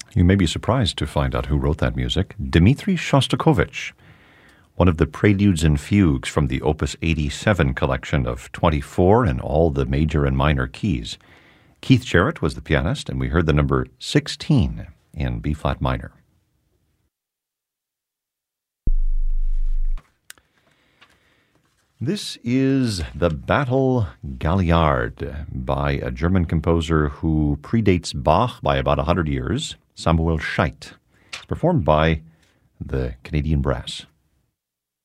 You may be surprised to find out who wrote that music. Dmitri Shostakovich, one of the preludes and fugues from the Opus 87 collection of 24 in all the major and minor keys. Keith Jarrett was the pianist, and we heard the number 16 in B-flat minor. This is the Battle Gaillard by a German composer who predates Bach by about 100 years, Samuel Scheidt. It's performed by the Canadian Brass.